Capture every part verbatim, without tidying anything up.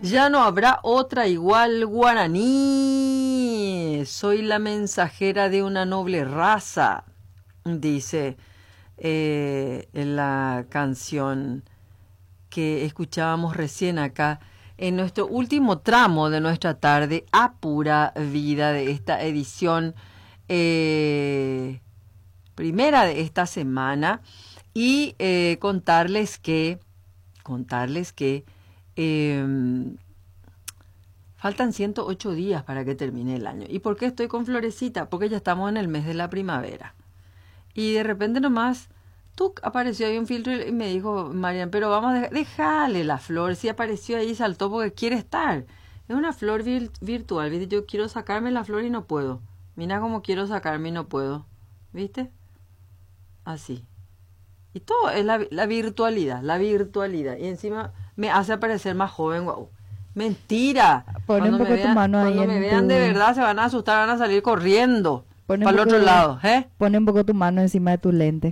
Ya no habrá otra igual guaraní. Soy la mensajera de una noble raza, dice eh, en la canción que escuchábamos recién acá en nuestro último tramo de nuestra tarde a pura vida de esta edición eh, primera de esta semana y eh, contarles que contarles que eh, faltan ciento ocho días para que termine el año. ¿Y por qué estoy con Florecita? Porque ya estamos en el mes de la primavera. Y de repente nomás, ¡tuc!, apareció ahí un filtro y me dijo, Marian, pero vamos a dejarle la flor. Sí apareció ahí y saltó porque quiere estar. Es una flor vir virtual, ¿viste? Yo quiero sacarme la flor y no puedo. Mira cómo quiero sacarme y no puedo. ¿Viste? Así. Y todo es la, la virtualidad, la virtualidad. Y encima me hace parecer más joven, guau. Mentira. Pon un Cuando poco me vean, tu mano ahí cuando me en vean tu... de verdad se van a asustar, van a salir corriendo Pon un para el poco otro de- lado, ¿eh? Pone un poco tu mano encima de tu lente.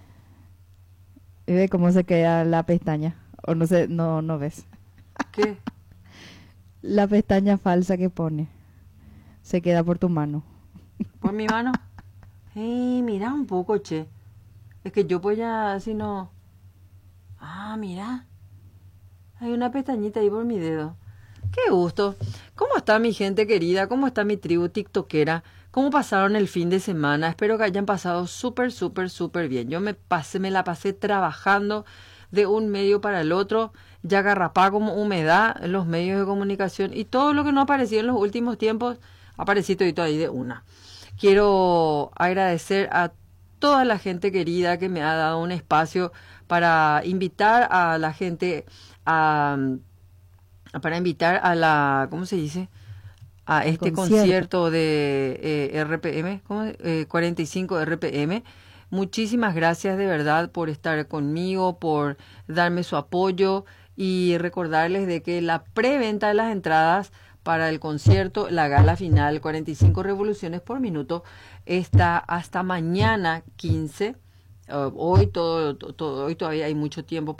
Y ve cómo se queda la pestaña. O no sé, no, no ves. ¿Qué? La pestaña falsa que pone. Se queda por tu mano. ¿Por mi mano? Eh, mira un poco, che. Es que yo pues ya, si no... Ah, mira. Hay una pestañita ahí por mi dedo. Qué gusto. ¿Cómo está mi gente querida? ¿Cómo está mi tribu tiktokera? ¿Cómo pasaron el fin de semana? Espero que hayan pasado súper, súper, súper bien. Yo me pasé, me la pasé trabajando de un medio para el otro, ya garrapá como humedad en los medios de comunicación y todo lo que no apareció en los últimos tiempos, apareció todo ahí de una. Quiero agradecer a toda la gente querida que me ha dado un espacio para invitar a la gente a... para invitar a la, ¿cómo se dice? A El este concierto. concierto de eh, R P M, ¿cómo? Eh, cuarenta y cinco R P M. Muchísimas gracias de verdad por estar conmigo, por darme su apoyo y recordarles de que la preventa de las entradas para el concierto, la gala final, cuarenta y cinco revoluciones por minuto, está hasta mañana quince. Uh, hoy, todo, todo, hoy todavía hay mucho tiempo